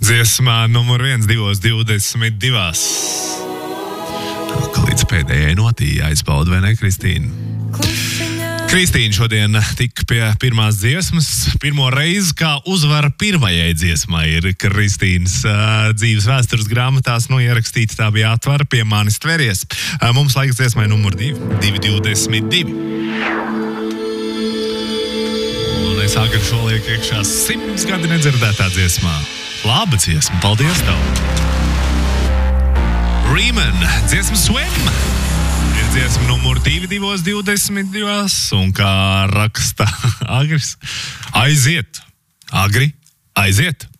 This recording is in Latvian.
Dziesmā numur 1, 2:22. Līdz pēdējai notī aizbauda, vai ne, Kristīna? Kristīna šodien tika pie pirmās dziesmas. Pirmo reizi, kā uzvara pirmajai dziesmai, ir Kristīnas dzīves vēstures grāmatās ierakstīta. Tā bija Atvara pie manis tveries. Mums laiks dziesmai numur 2, 2:22. Un es agri šo lieku iekšā 100 gadi nedzirdētā dziesmā. Laba dziesma, paldies tev! Riemann, dziesma Swim! Ir dziesma numur 2, 2:22, un kā raksta Agris, aiziet, Agri, aiziet!